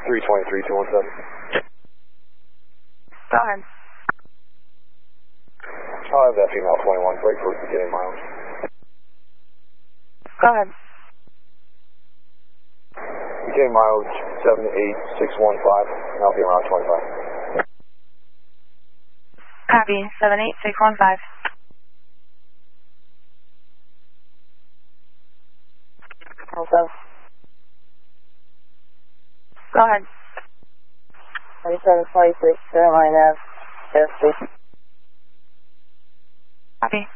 323-217. Go ahead. I'll have that female 21, break for beginning miles. Go ahead. Beginning miles 78615, and I'll be around 25. Copy, 78615. Also, Go ahead. 3726, Carolina, yes, please. Copy.